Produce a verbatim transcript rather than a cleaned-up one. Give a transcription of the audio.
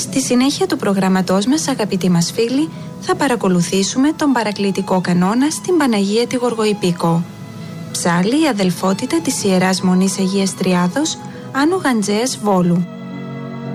Στη συνέχεια του προγραμματός μας, αγαπητοί μας φίλοι, θα παρακολουθήσουμε τον παρακλητικό κανόνα στην Παναγία τη Γοργοϊππίκο. Ψάλλει η αδελφότητα της Ιεράς Μονής Αγίας Τριάδος, Άνω Γαντζέας Βόλου.